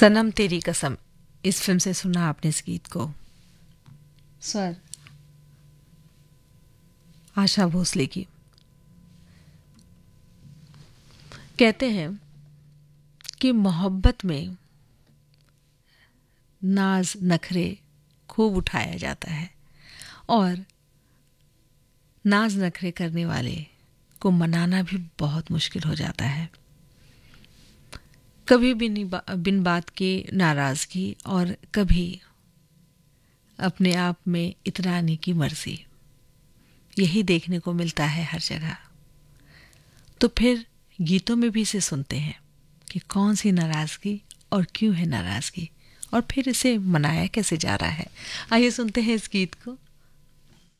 सनम तेरी कसम, इस फिल्म से सुना आपने इस गीत को। स्वर आशा भोसले की। कहते हैं कि मोहब्बत में नाज नखरे खूब उठाया जाता है और नाज नखरे करने वाले को मनाना भी बहुत मुश्किल हो जाता है। कभी भी बिन बात के नाराज़गी और कभी अपने आप में इतराने की मर्जी, यही देखने को मिलता है हर जगह। तो फिर गीतों में भी इसे सुनते हैं कि कौन सी नाराज़गी और क्यों है नाराज़गी और फिर इसे मनाया कैसे जा रहा है। आइए सुनते हैं इस गीत को।